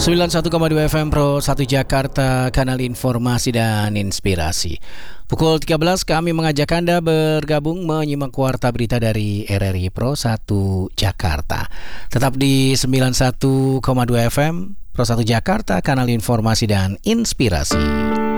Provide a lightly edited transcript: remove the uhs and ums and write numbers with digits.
91,2 FM Pro 1 Jakarta, kanal informasi dan inspirasi. Pukul 13 kami mengajak Anda bergabung menyimak warta berita dari RRI Pro 1 Jakarta. Tetap di 91,2 FM Pro 1 Jakarta, kanal informasi dan inspirasi.